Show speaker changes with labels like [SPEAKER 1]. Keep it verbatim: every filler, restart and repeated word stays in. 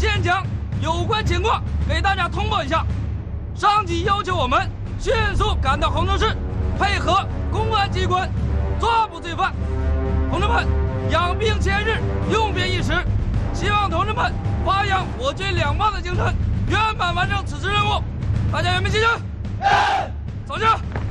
[SPEAKER 1] 先将有关情况给大家通报一下。上级要求我们迅速赶到杭州市，配合公安机关抓捕罪犯。同志们，养兵千日，用兵一时，希望同志们发扬我军两棒的精神，圆满完成此次任务。大家有没有信心？走下。